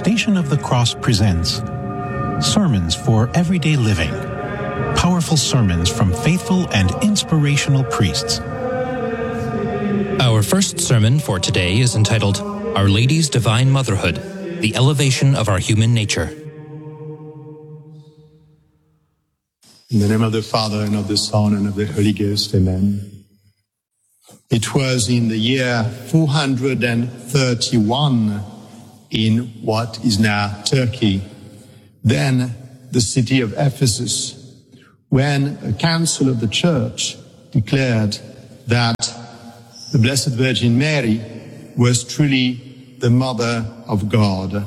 Station of the Cross presents Sermons for Everyday Living. Powerful sermons from faithful and inspirational priests. Our first sermon for today is entitled Our Lady's Divine Motherhood, the Elevation of Our Human Nature. In the name of the Father, and of the Son, and of the Holy Ghost, amen. It was in the year 431 in what is now Turkey, then the city of Ephesus, when a council of the church declared that the Blessed Virgin Mary was truly the Mother of God.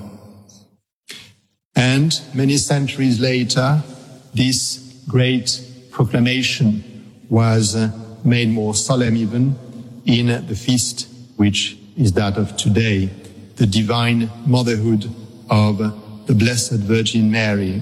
And many centuries later, this great proclamation was made more solemn even in the feast, which is that of today, the divine motherhood of the Blessed Virgin Mary.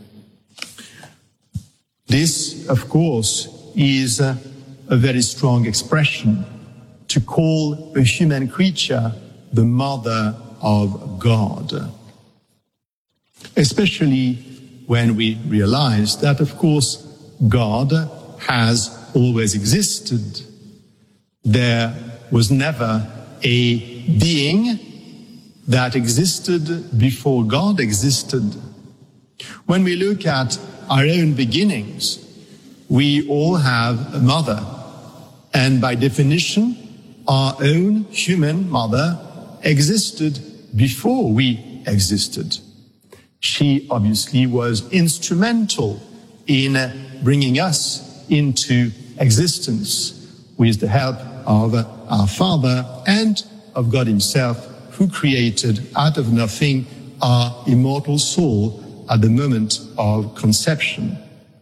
This, of course, is a very strong expression to call a human creature the Mother of God. Especially when we realize that, of course, God has always existed. There was never a being that existed before God existed. When we look at our own beginnings, we all have a mother, and by definition, our own human mother existed before we existed. She obviously was instrumental in bringing us into existence with the help of our Father and of God Himself, who created out of nothing our immortal soul at the moment of conception.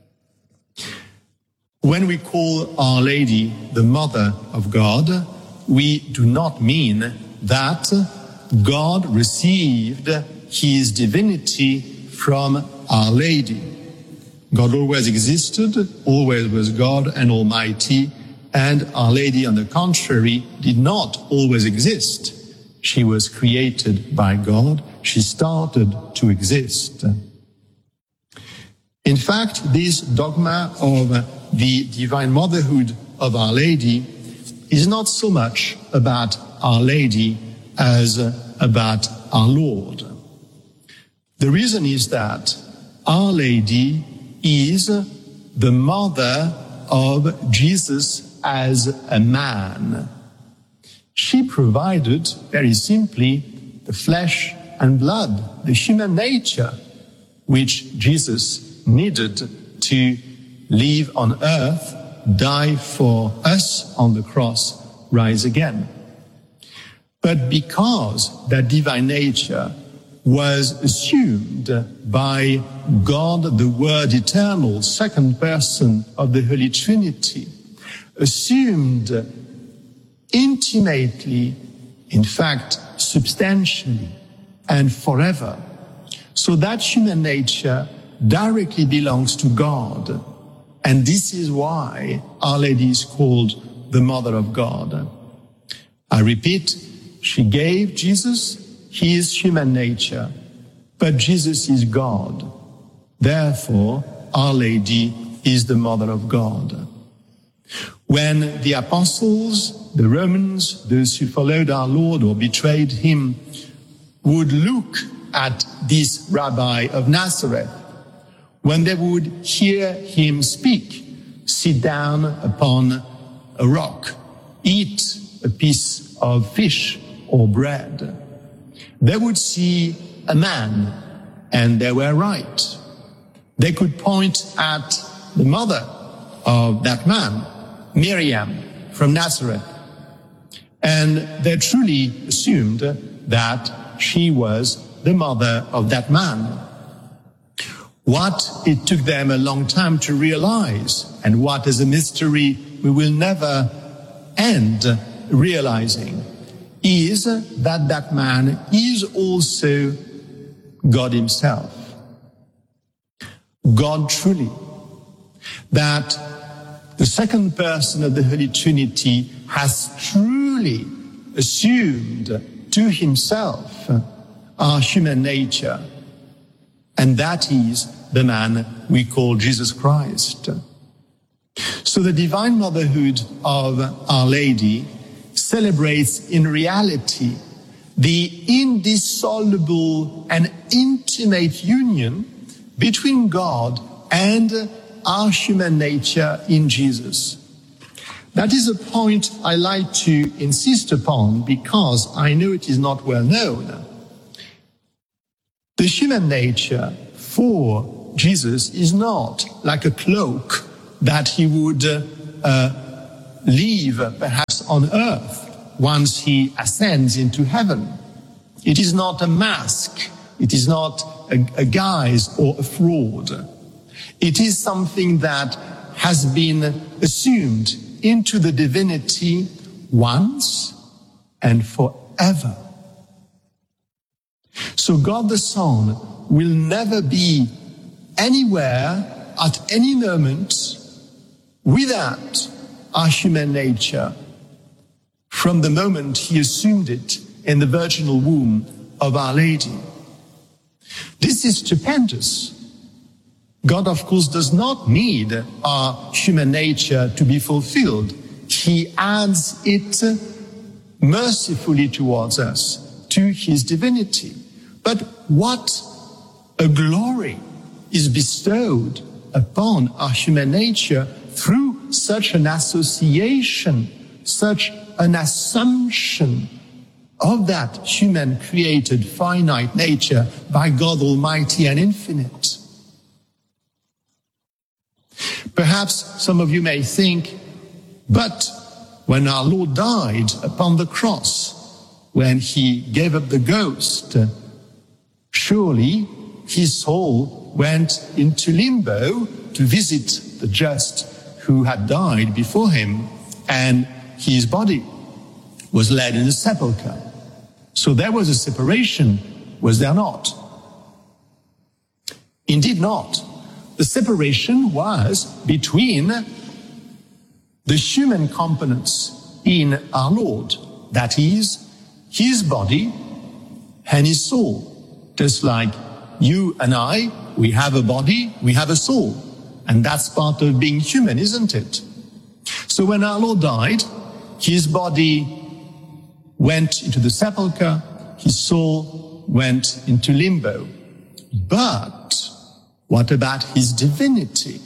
When we call Our Lady the Mother of God, we do not mean that God received His divinity from Our Lady. God always existed, always was God and Almighty, and Our Lady, on the contrary, did not always exist. She was created by God. She started to exist. In fact, this dogma of the divine motherhood of Our Lady is not so much about Our Lady as about our Lord. The reason is that Our Lady is the mother of Jesus as a man. She provided, very simply, the flesh and blood, the human nature, which Jesus needed to live on earth, die for us on the cross, rise again. But because that divine nature was assumed by God, the Word eternal, second person of the Holy Trinity, assumed intimately, in fact, substantially and forever. So that human nature directly belongs to God. And this is why Our Lady is called the Mother of God. I repeat, she gave Jesus His human nature, but Jesus is God. Therefore, Our Lady is the Mother of God. When the apostles, the Romans, those who followed our Lord or betrayed Him, would look at this rabbi of Nazareth, when they would hear him speak, sit down upon a rock, eat a piece of fish or bread, they would see a man, and they were right. They could point at the mother of that man, Miriam from Nazareth, and they truly assumed that she was the mother of that man. What it took them a long time to realize, and what is a mystery we will never end realizing, is that that man is also God Himself. God truly. That the second person of the Holy Trinity has truly assumed to Himself our human nature, and that is the man we call Jesus Christ. So the divine motherhood of Our Lady celebrates in reality the indissoluble and intimate union between God and our human nature in Jesus. That is a point I like to insist upon because I know it is not well known. The human nature for Jesus is not like a cloak that he would leave perhaps on earth once he ascends into heaven. It is not a mask. It is not a guise or a fraud. It is something that has been assumed into the divinity once and forever. So God the Son will never be anywhere at any moment without our human nature from the moment he assumed it in the virginal womb of Our Lady. This is stupendous. God, of course, does not need our human nature to be fulfilled. He adds it mercifully towards us, to his divinity. But what a glory is bestowed upon our human nature through such an association, such an assumption of that human created finite nature by God Almighty and infinite. Perhaps some of you may think, but when our Lord died upon the cross, when he gave up the ghost, surely his soul went into limbo to visit the just who had died before him, and his body was laid in a sepulchre. So there was a separation, was there not? Indeed not. The separation was between the human components in our Lord, that is, his body and his soul. Just like you and I, we have a body, we have a soul, and that's part of being human, isn't it? So when our Lord died, his body went into the sepulchre, his soul went into limbo. But what about his divinity?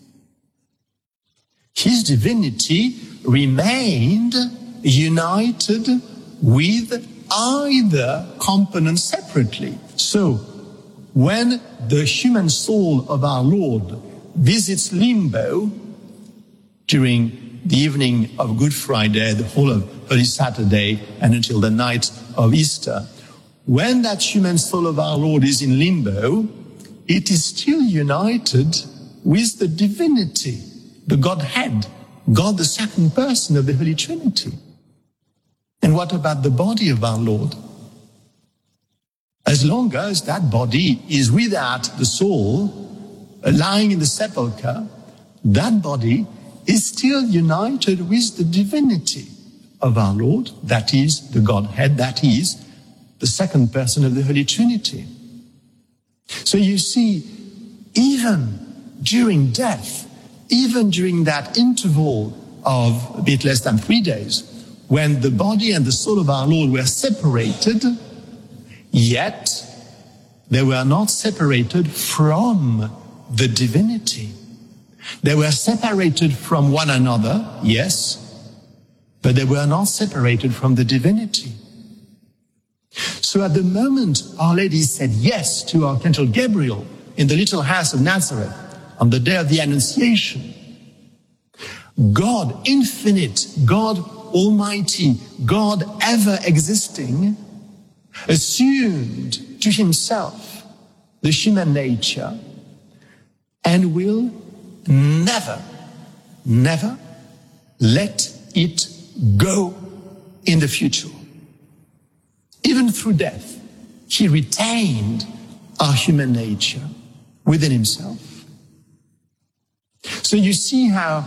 His divinity remained united with either component separately. So, when the human soul of our Lord visits limbo during the evening of Good Friday, the whole of Holy Saturday, and until the night of Easter, when that human soul of our Lord is in limbo, it is still united with the divinity, the Godhead, God the second person of the Holy Trinity. And what about the body of our Lord? As long as that body is without the soul, lying in the sepulchre, that body is still united with the divinity of our Lord, that is the Godhead, that is the second person of the Holy Trinity. So you see, even during death, even during that interval of a bit less than 3 days, when the body and the soul of our Lord were separated, yet they were not separated from the divinity. They were separated from one another, yes, but they were not separated from the divinity. So at the moment Our Lady said yes to Archangel Gabriel in the little house of Nazareth on the day of the Annunciation, God infinite, God Almighty, God ever existing, assumed to himself the human nature and will never, never let it go in the future. Even through death, he retained our human nature within himself. So you see how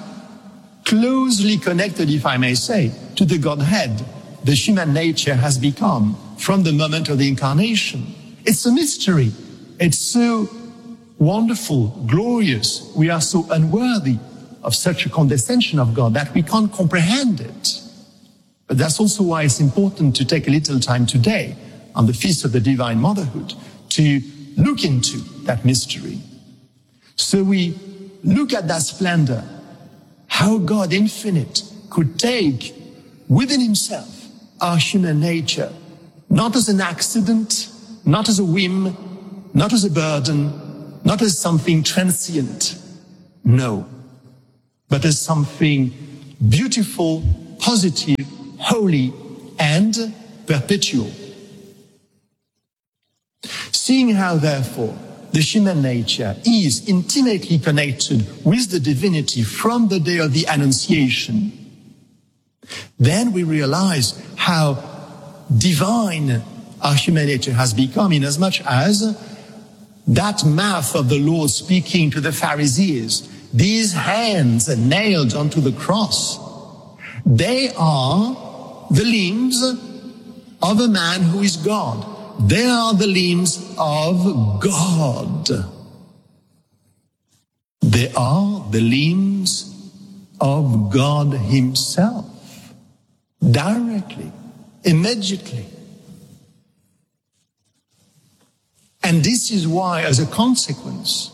closely connected, if I may say, to the Godhead the human nature has become from the moment of the incarnation. It's a mystery. It's so wonderful, glorious. We are so unworthy of such a condescension of God that we can't comprehend it. But that's also why it's important to take a little time today on the Feast of the Divine Motherhood to look into that mystery. So we look at that splendor, how God infinite could take within himself our human nature, not as an accident, not as a whim, not as a burden, not as something transient, no, but as something beautiful, positive, holy, and perpetual. Seeing how, therefore, the human nature is intimately connected with the divinity from the day of the Annunciation, then we realize how divine our human nature has become, inasmuch as that mouth of the Lord speaking to the Pharisees, these hands nailed onto the cross, they are the limbs of a man who is God. They are the limbs of God. They are the limbs of God himself. Directly, immediately. And this is why, as a consequence,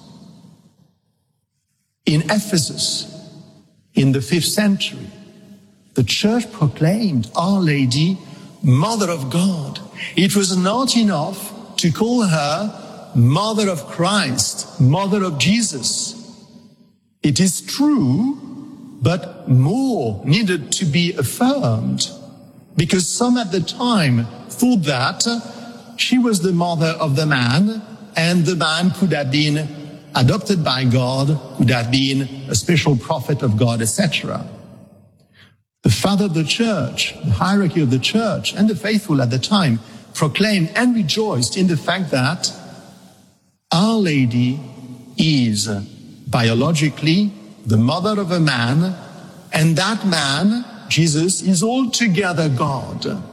in Ephesus, in the 5th century, the church proclaimed Our Lady, Mother of God. It was not enough to call her Mother of Christ, Mother of Jesus. It is true, but more needed to be affirmed, because some at the time thought that she was the mother of the man, and the man could have been adopted by God, could have been a special prophet of God, etc. The father of the church, the hierarchy of the church, and the faithful at the time proclaimed and rejoiced in the fact that Our Lady is biologically the mother of a man, and that man, Jesus, is altogether God.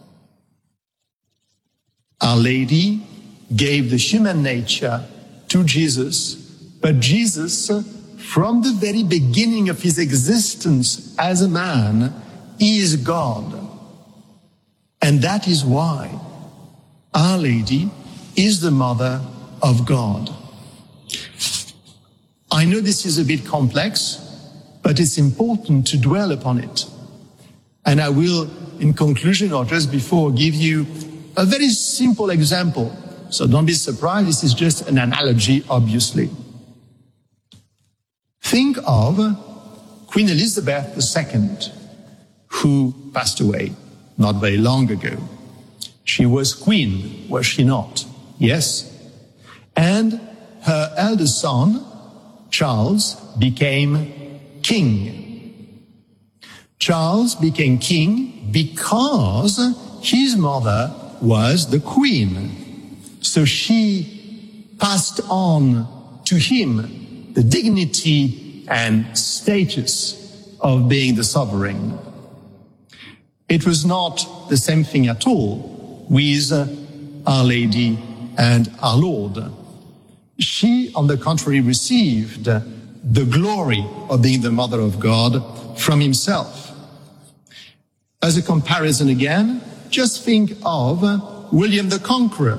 Our Lady gave the human nature to Jesus, but Jesus, from the very beginning of his existence as a man, is God. And that is why Our Lady is the mother of God. I know this is a bit complex, but it's important to dwell upon it. And I will, in conclusion or just before, give you a very simple example. So don't be surprised, this is just an analogy, obviously. Think of Queen Elizabeth II, who passed away not very long ago. She was queen, was she not? Yes. And her eldest son, Charles, became king. Charles became king because his mother was the queen. So she passed on to him the dignity and status of being the sovereign. It was not the same thing at all with Our Lady and our Lord. She, on the contrary, received the glory of being the Mother of God from himself. As a comparison again, just think of William the Conqueror.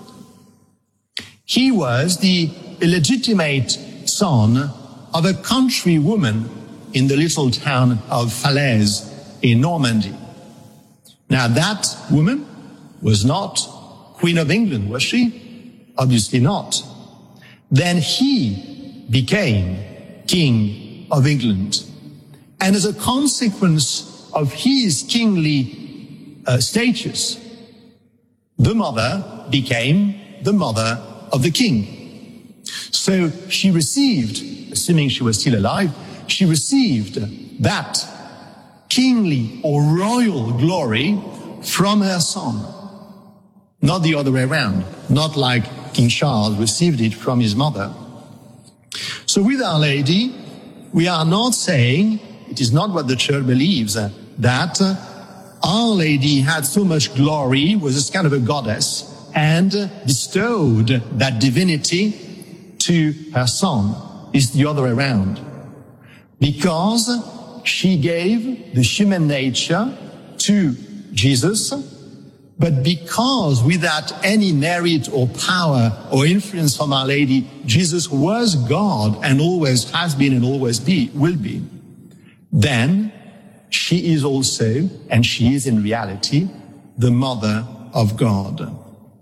He was the illegitimate son of a country woman in the little town of Falaise in Normandy. Now that woman was not Queen of England, was she? Obviously not. Then he became King of England. And as a consequence of his kingly status, the mother became the mother of the king. So she received, assuming she was still alive, she received that kingly or royal glory from her son. Not the other way around, not like King Charles received it from his mother. So with Our Lady, we are not saying, it is not what the Church believes, that Our Lady had so much glory, was a kind of a goddess, and bestowed that divinity to her Son. It's the other way around. Because she gave the human nature to Jesus, but because without any merit or power or influence from Our Lady, Jesus was God and always has been and always will be, then she is also, and she is in reality, the Mother of God.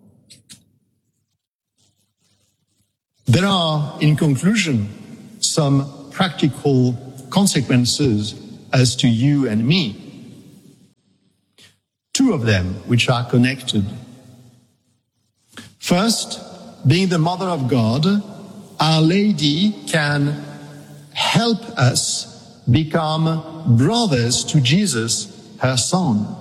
There are, in conclusion, some practical consequences as to you and me. Two of them which are connected. First, being the Mother of God, Our Lady can help us become brothers to Jesus, her Son.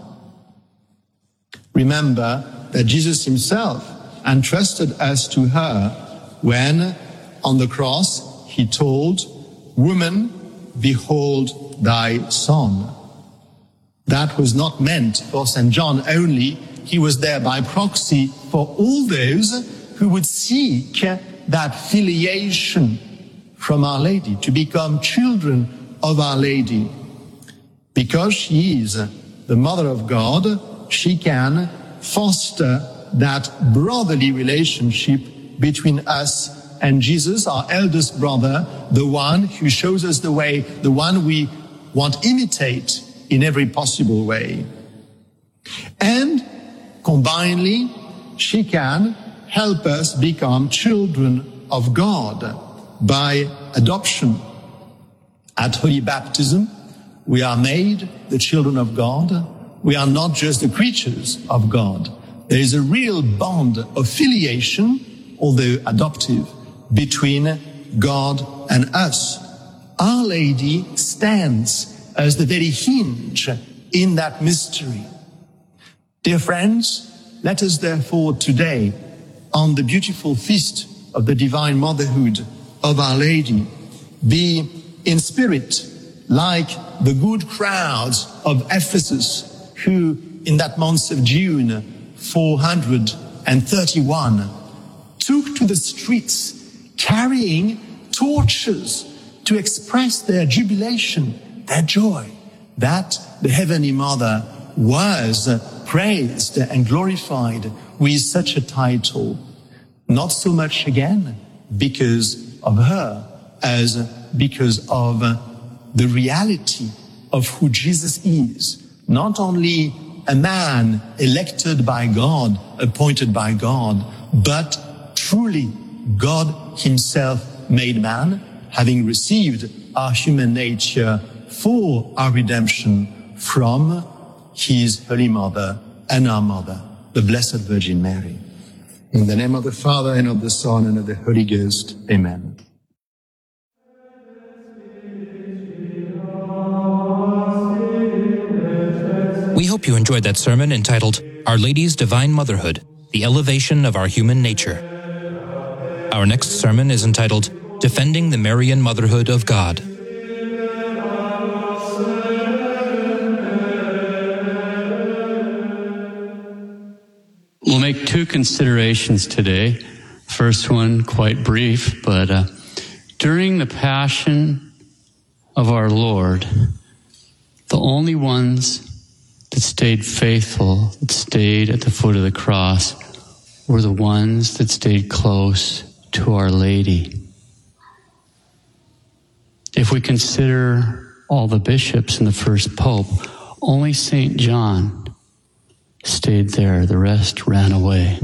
Remember that Jesus himself entrusted us to her when, on the cross, he told, "Woman, behold thy Son." That was not meant for St. John only. He was there by proxy for all those who would seek that filiation from Our Lady, to become children of Our Lady. Because she is the Mother of God, she can foster that brotherly relationship between us and Jesus, our eldest brother, the one who shows us the way, the one we want to imitate in every possible way. And combinedly, she can help us become children of God by adoption. At Holy Baptism, we are made the children of God. We are not just the creatures of God. There is a real bond of filiation, although adoptive, between God and us. Our Lady stands as the very hinge in that mystery. Dear friends, let us therefore today, on the beautiful feast of the Divine Motherhood of Our Lady, be in spirit like the good crowds of Ephesus, who in that month of June 431 took to the streets carrying torches to express their jubilation, their joy, that the Heavenly Mother was praised and glorified with such a title. Not so much again because of her as because of the reality of who Jesus is. Not only a man elected by God, appointed by God, but truly God himself made man, having received our human nature for our redemption from his Holy Mother and our Mother, the Blessed Virgin Mary. In the name of the Father, and of the Son, and of the Holy Ghost. Amen. We hope you enjoyed that sermon entitled Our Lady's Divine Motherhood, the Elevation of Our Human Nature. Our next sermon is entitled Defending the Marian Motherhood of God. We'll make two considerations today. First one, quite brief, but during the Passion of our Lord, the only ones that stayed faithful, that stayed at the foot of the cross, were the ones that stayed close to Our Lady. If we consider all the bishops and the first pope, only St. John stayed there. The rest ran away.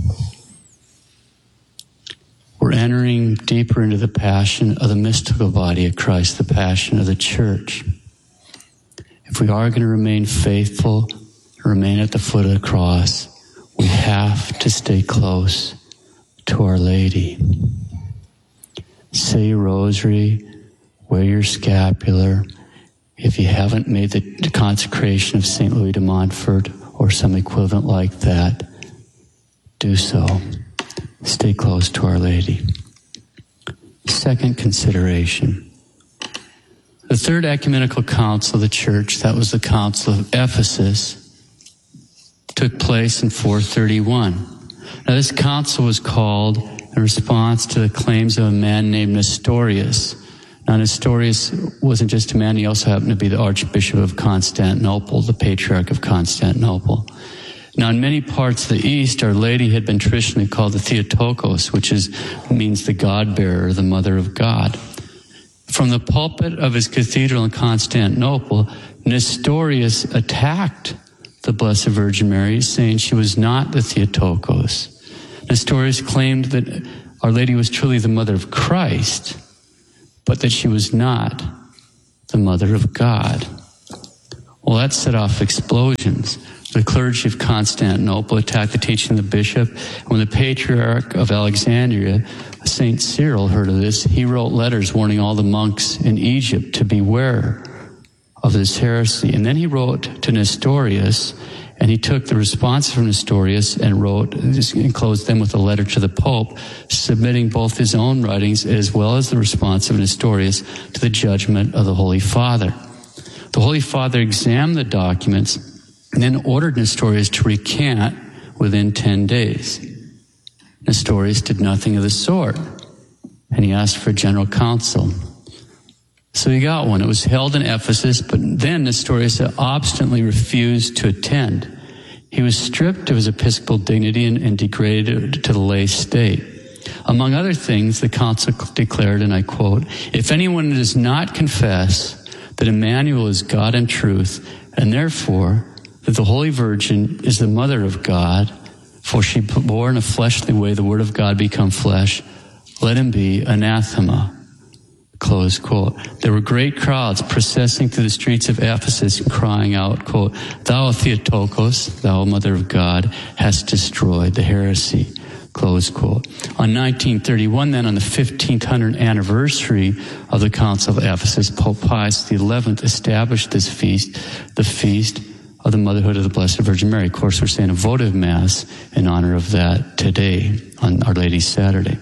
We're entering deeper into the passion of the mystical body of Christ, the passion of the church. If we are going to remain faithful, remain at the foot of the cross, we have to stay close to Our Lady. Say your rosary, wear your scapular. If you haven't made the consecration of St. Louis de Montfort or some equivalent like that, do so. Stay close to Our Lady. Second consideration. The Third Ecumenical Council of the Church, that was the Council of Ephesus, took place in 431. Now, this council was called in response to the claims of a man named Nestorius. Now, Nestorius wasn't just a man, he also happened to be the Archbishop of Constantinople, the Patriarch of Constantinople. Now, in many parts of the East, Our Lady had been traditionally called the Theotokos, which means the God-bearer, the Mother of God. From the pulpit of his cathedral in Constantinople, Nestorius attacked the Blessed Virgin Mary, saying she was not the Theotokos. Nestorius claimed that Our Lady was truly the Mother of Christ, but that she was not the Mother of God. Well, that set off explosions. The clergy of Constantinople attacked the teaching of the bishop. When the Patriarch of Alexandria, St. Cyril, heard of this, he wrote letters warning all the monks in Egypt to beware of this heresy. And then he wrote to Nestorius, and he took the response from Nestorius and enclosed them with a letter to the Pope, submitting both his own writings as well as the response of Nestorius to the judgment of the Holy Father. The Holy Father examined the documents and then ordered Nestorius to recant within 10 days. Nestorius did nothing of the sort, and he asked for a general council. So he got one. It was held in Ephesus, but then Nestorius obstinately refused to attend. He was stripped of his episcopal dignity and degraded to the lay state. Among other things, the council declared, and I quote, "If anyone does not confess that Emmanuel is God and truth, and therefore that the Holy Virgin is the Mother of God, for she bore in a fleshly way the Word of God become flesh, let him be anathema." Close quote. There were great crowds processing through the streets of Ephesus and crying out, quote, "Thou Theotokos, thou Mother of God, hast destroyed the heresy." Close quote. On 1931, then, on the 1500th anniversary of the Council of Ephesus, Pope Pius XI established this feast, the Feast of the Motherhood of the Blessed Virgin Mary. Of course, we're saying a votive Mass in honor of that today on Our Lady's Saturday.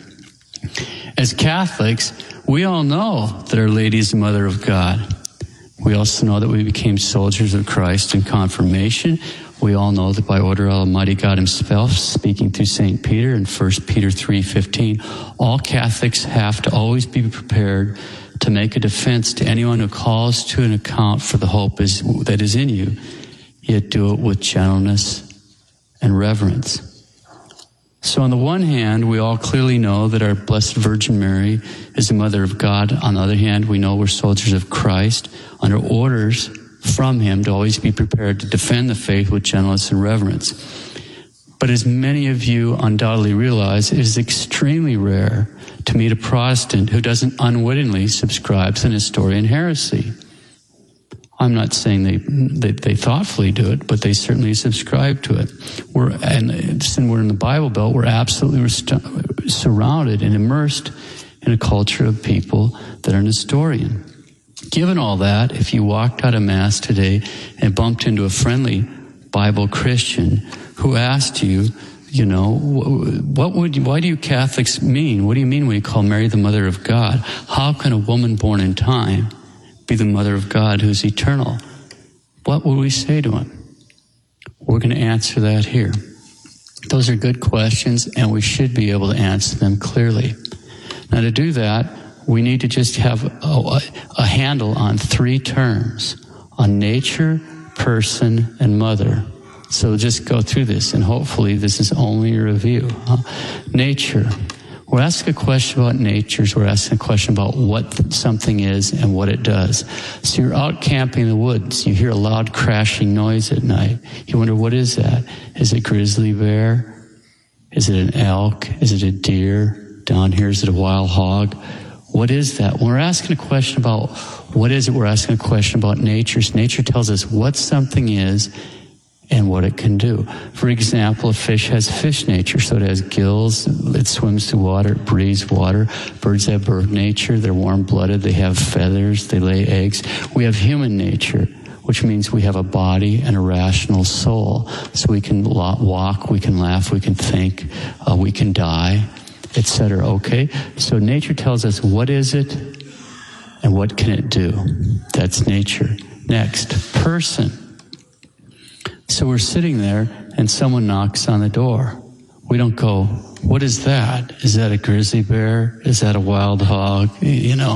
As Catholics, we all know that Our Lady is the Mother of God. We also know that we became soldiers of Christ in confirmation. We all know that by order of Almighty God Himself, speaking through St. Peter in 1 Peter 3:15, all Catholics have to always be prepared to make a defense to anyone who calls to an account for the hope that is in you, yet do it with gentleness and reverence. So on the one hand, we all clearly know that our Blessed Virgin Mary is the Mother of God. On the other hand, we know we're soldiers of Christ under orders from Him to always be prepared to defend the faith with gentleness and reverence. But as many of you undoubtedly realize, it is extremely rare to meet a Protestant who doesn't unwittingly subscribe to Nestorian heresy. I'm not saying they thoughtfully do it, but they certainly subscribe to it. Since we're in the Bible Belt, we're absolutely surrounded and immersed in a culture of people that are Nestorian. Given all that, if you walked out of Mass today and bumped into a friendly Bible Christian who asked you, why do you Catholics mean? What do you mean when you call Mary the Mother of God? How can a woman born in time be the Mother of God who's eternal? What would we say to him? We're going to answer that here. Those are good questions, and we should be able to answer them clearly. Now, to do that, we need to just have a handle on three terms: on nature, person, and mother. So just go through this, and hopefully this is only a review. Nature. We're asking a question about nature. We're asking a question about what something is and what it does. So you're out camping in the woods. You hear a loud crashing noise at night. You wonder, what is that? Is it a grizzly bear? Is it an elk? Is it a deer? Down here, is it a wild hog? What is that? When we're asking a question about what is it, we're asking a question about nature. So nature tells us what something is and what it can do. For example, a fish has fish nature, so it has gills, it swims through water, it breathes water. Birds have bird nature, they're warm-blooded, they have feathers, they lay eggs. We have human nature, which means we have a body and a rational soul. So we can walk, we can laugh, we can think, we can die, etc. Okay? So nature tells us what is it and what can it do. That's nature. Next, person. So we're sitting there and someone knocks on the door, we don't go, what is that? Is that a grizzly bear? Is that a wild hog? You know,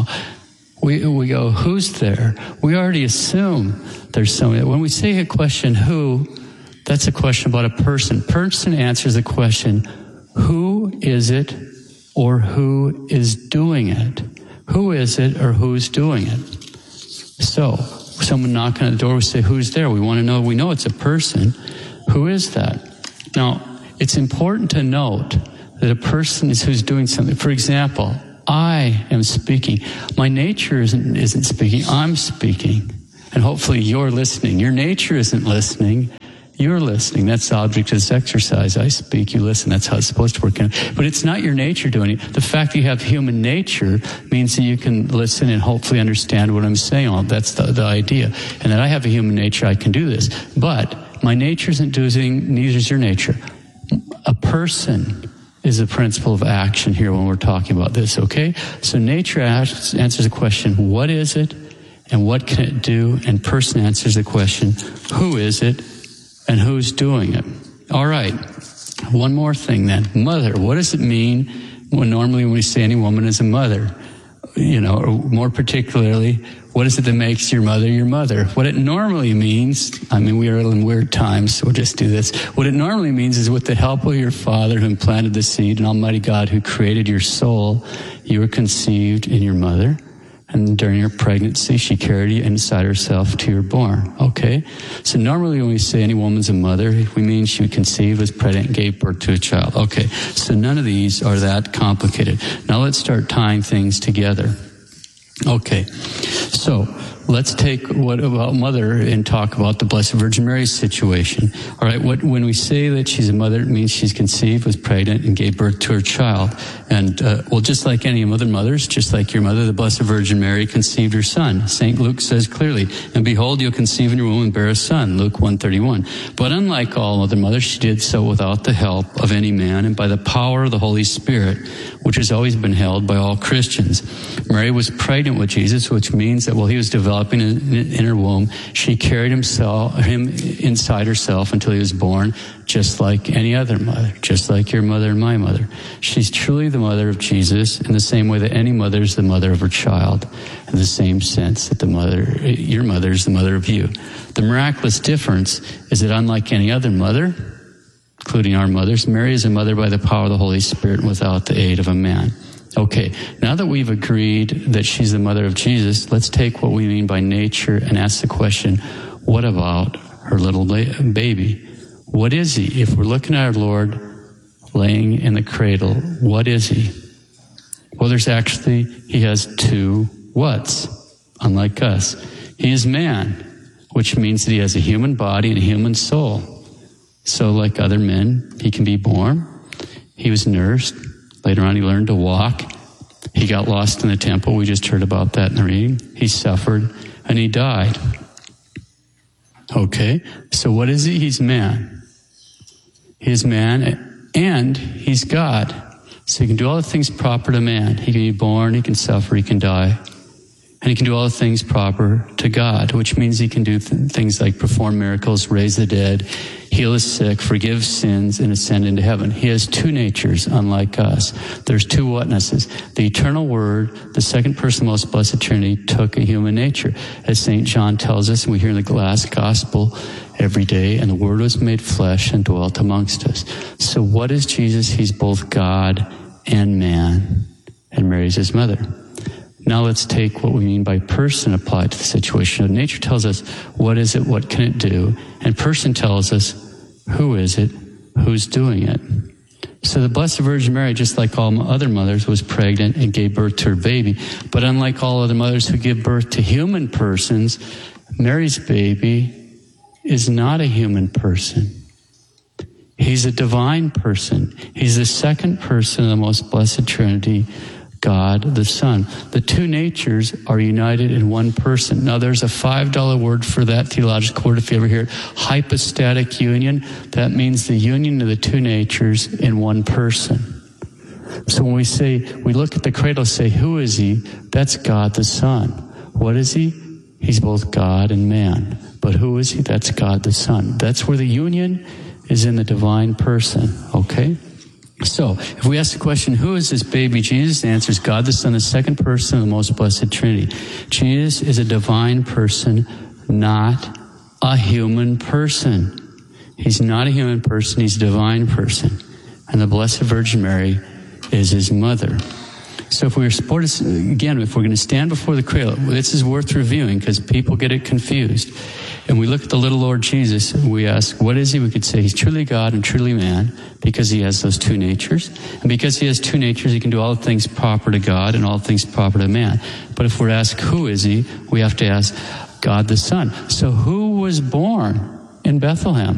we go, who's there? We already assume there's somebody. When we say a question, who, that's a question about a person. Person answers the question, who is it or who is doing it? Who is it or who's doing it? So, someone knocking on the door, we say, who's there? We want to know, we know it's a person. Who is that? Now, it's important to note that a person is who's doing something. For example, I am speaking. My nature isn't speaking. I'm speaking. And hopefully you're listening. Your nature isn't listening. You're listening. That's the object of this exercise. I speak, you listen. That's how it's supposed to work. But it's not your nature doing it. The fact that you have human nature means that you can listen and hopefully understand what I'm saying. That's the idea. And that I have a human nature, I can do this. But my nature isn't doing, neither is your nature. A person is the principle of action here when we're talking about this, okay? So nature answers the question, what is it and what can it do? And person answers the question, who is it and who's doing it? All right, one more thing then. Mother, what does it mean when we say any woman is a mother? You know, or more particularly, what is it that makes your mother your mother? What it normally means, I mean, we are in weird times, so we'll just do this. What it normally means is with the help of your Father who implanted the seed and Almighty God who created your soul, you were conceived in your mother. And during your pregnancy, she carried you inside herself till you were born. Okay? So normally when we say any woman's a mother, we mean she conceived, was pregnant, and gave birth to a child. Okay. So none of these are that complicated. Now let's start tying things together. Okay. So let's take what about mother and talk about the Blessed Virgin Mary's situation. All right. When we say that she's a mother, it means she's conceived, was pregnant, and gave birth to her child. And, well, just like any other mothers, just like your mother, the Blessed Virgin Mary conceived her son. St. Luke says clearly, and behold, you'll conceive in your womb and bear a son, Luke 1:31. But unlike all other mothers, she did so without the help of any man and by the power of the Holy Spirit, which has always been held by all Christians. Mary was pregnant with Jesus, which means that while he was developing in her womb, she carried him inside herself until he was born, just like any other mother, just like your mother and my mother. She's truly the mother of Jesus in the same way that any mother is the mother of her child, in the same sense that your mother is the mother of you. The miraculous difference is that unlike any other mother, including our mothers, Mary is a mother by the power of the Holy Spirit and without the aid of a man. Okay, now that we've agreed that she's the mother of Jesus, let's take what we mean by nature and ask the question, what about her little baby? What is he? If we're looking at our Lord laying in the cradle, what is he? Well, he has two whats, unlike us. He is man, which means that he has a human body and a human soul. So like other men, he can be born. He was nursed. Later on, he learned to walk. He got lost in the temple. We just heard about that in the reading. He suffered and he died. Okay, so what is he? He's man. He's man and he's God. So he can do all the things proper to man. He can be born, he can suffer, he can die. And he can do all the things proper to God, which means he can do things like perform miracles, raise the dead, heal the sick, forgive sins, and ascend into heaven. He has two natures, unlike us. There's two witnesses. The eternal Word, the second person of the Most Blessed Trinity, took a human nature. As St. John tells us, and we hear in the last gospel every day, and the Word was made flesh and dwelt amongst us. So what is Jesus? He's both God and man, and Mary's his mother. Now let's take what we mean by person applied to the situation. Nature tells us, what is it, what can it do? And person tells us, who is it, who's doing it? So the Blessed Virgin Mary, just like all other mothers, was pregnant and gave birth to her baby. But unlike all other mothers who give birth to human persons, Mary's baby is not a human person. He's a divine person. He's the second person of the Most Blessed Trinity, God the Son. The two natures are united in one person. Now there's a $5 word for that theological word if you ever hear it. Hypostatic union. That means the union of the two natures in one person. So when we look at the cradle and say, who is he? That's God the Son. What is he? He's both God and man. But who is he? That's God the Son. That's where the union is in the divine person, okay? So, if we ask the question, who is this baby Jesus? The answer is God the Son, the second person of the most blessed Trinity. Jesus is a divine person, not a human person. He's not a human person, he's a divine person. And the Blessed Virgin Mary is his mother. So if we're supposed to, again, if we're going to stand before the cradle, this is worth reviewing because people get it confused. And we look at the little Lord Jesus, and we ask, what is he? We could say he's truly God and truly man because he has those two natures. And because he has two natures, he can do all things proper to God and all things proper to man. But if we're asked, who is he? We have to ask God the Son. So who was born in Bethlehem?